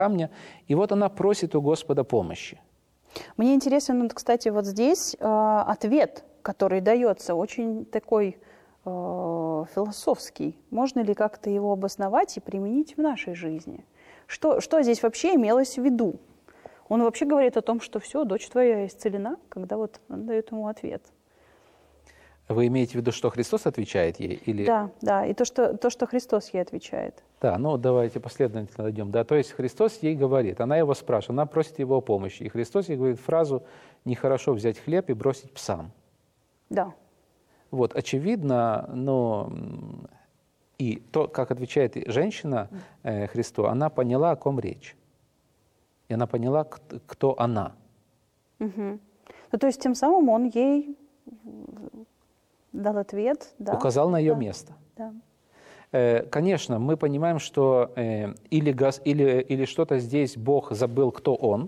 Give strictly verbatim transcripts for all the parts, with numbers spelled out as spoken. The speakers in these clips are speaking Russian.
камня. И вот она просит у Господа помощи. Мне интересен, кстати, вот здесь э, ответ, который дается, очень такой э, философский. Можно ли как-то его обосновать и применить в нашей жизни? Что, что здесь вообще имелось в виду? Он вообще говорит о том, что все, дочь твоя исцелена, когда вот он дает ему ответ. Вы имеете в виду, что Христос отвечает ей? Или... Да, да, и то что, то, что Христос ей отвечает. Да, ну давайте последовательно идем. Да, то есть Христос ей говорит, она его спрашивает, она просит его о помощи. И Христос ей говорит фразу «нехорошо взять хлеб и бросить псам». Да. Вот, очевидно, но и то, как отвечает женщина э, Христу, она поняла, о ком речь. И она поняла, кто она. Угу. Ну, то есть тем самым он ей дал ответ. Да, указал на ее да, место. Да. Э, конечно, мы понимаем, что э, или, газ, или, или что-то здесь Бог забыл, кто Он,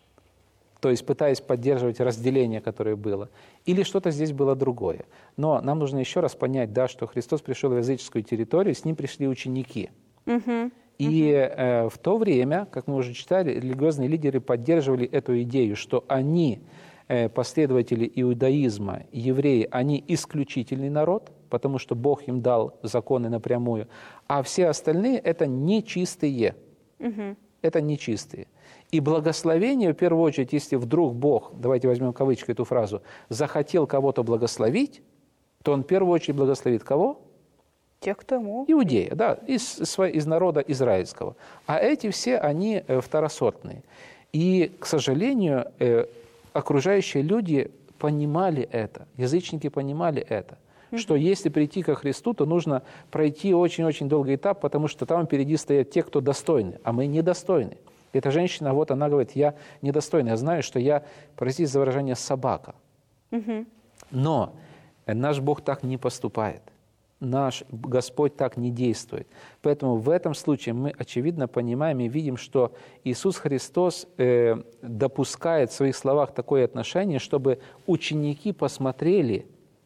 то есть пытаясь поддерживать разделение, которое было, или что-то здесь было другое. Но нам нужно еще раз понять, да, что Христос пришел в языческую территорию, с Ним пришли ученики. Угу. И э, в то время, как мы уже читали, религиозные лидеры поддерживали эту идею, что они, э, последователи иудаизма, евреи, они исключительный народ, потому что Бог им дал законы напрямую, а все остальные – это нечистые. Угу. Это нечистые. И благословение, в первую очередь, если вдруг Бог, давайте возьмем кавычки эту фразу, захотел кого-то благословить, то Он в первую очередь благословит кого? Тех, кто ему... Иудея, да, из, из народа израильского. А эти все, они второсортные. И, к сожалению, окружающие люди понимали это, язычники понимали это, mm-hmm. что если прийти ко Христу, то нужно пройти очень-очень долгий этап, потому что там впереди стоят те, кто достойны, а мы недостойны. Эта женщина, вот она говорит, я недостойна, я знаю, что я, простите за выражение, собака. Mm-hmm. Но наш Бог так не поступает. Наш Господь так не действует. Поэтому в этом случае мы, очевидно, понимаем и видим, что Иисус Христос э, допускает в своих словах такое отношение, чтобы ученики посмотрели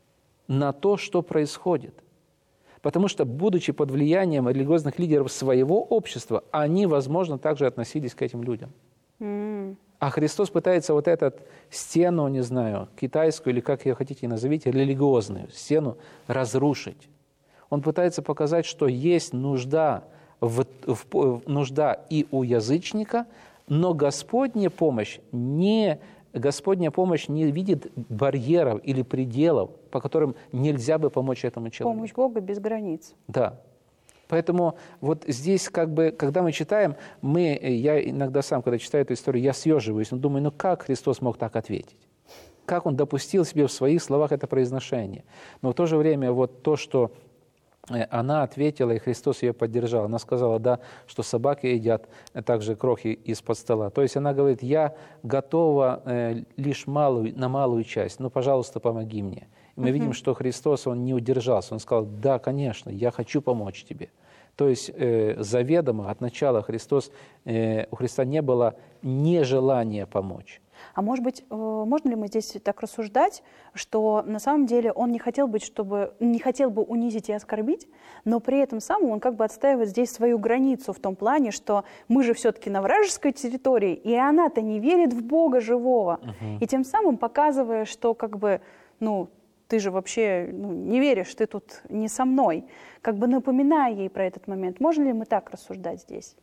на то, что происходит. Потому что, будучи под влиянием религиозных лидеров своего общества, они, возможно, также относились к этим людям. Mm. А Христос пытается вот эту стену, не знаю, китайскую или как ее хотите назовите, религиозную стену разрушить. Он пытается показать, что есть нужда, в, в, нужда и у язычника, но Господняя помощь не, Господняя помощь не видит барьеров или пределов, по которым нельзя бы помочь этому человеку. Помощь Бога без границ. Да. Поэтому вот здесь, как бы, когда мы читаем, мы, я иногда сам, когда читаю эту историю, я съеживаюсь, но думаю, ну как Христос мог так ответить? Как Он допустил себе в своих словах это произношение? Но в то же время вот то, что она ответила, и Христос ее поддержал. Она сказала, да, что собаки едят также крохи из-под стола. То есть она говорит, я готова э, лишь малую, на малую часть, но, пожалуйста, помоги мне. И мы uh-huh. видим, что Христос, Он не удержался. Он сказал, да, конечно, я хочу помочь тебе. То есть э, заведомо от начала Христос, э, у Христа не было нежелания помочь. А может быть, можно ли мы здесь так рассуждать, что на самом деле он не хотел быть, чтобы, не хотел бы унизить и оскорбить, но при этом самом он как бы отстаивает здесь свою границу в том плане, что мы же все-таки на вражеской территории, и она-то не верит в Бога живого. Uh-huh. И тем самым показывая, что как бы, ну, ты же вообще ну, не веришь, ты тут не со мной, как бы напоминая ей про этот момент. Можно ли мы так рассуждать здесь?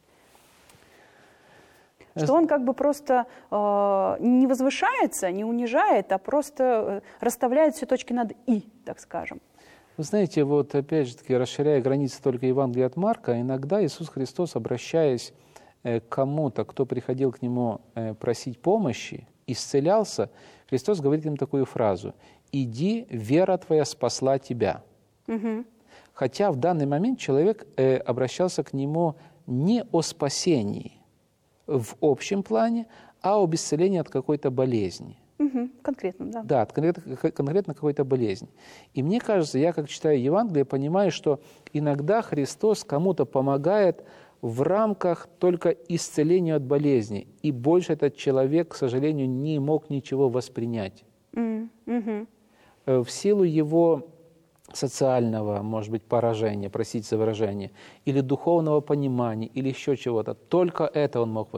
Что он как бы просто э, не возвышается, не унижает, а просто расставляет все точки над «и», так скажем. Вы знаете, вот опять же таки, расширяя границы только Евангелия от Марка, иногда Иисус Христос, обращаясь э, к кому-то, кто приходил к Нему э, просить помощи, исцелялся, Христос говорит им такую фразу «Иди, вера твоя спасла тебя». Угу. Хотя в данный момент человек э, обращался к Нему не о спасении, в общем плане, а об исцелении от какой-то болезни. Угу, конкретно, да. Да, от конкретно, конкретно какой-то болезни. И мне кажется, я, как читаю Евангелие, понимаю, что иногда Христос кому-то помогает в рамках только исцеления от болезни. И больше этот человек, к сожалению, не мог ничего воспринять. Mm-hmm. В силу его социального, может быть, поражения, простите за выражение, или духовного понимания, или еще чего-то. Только это он мог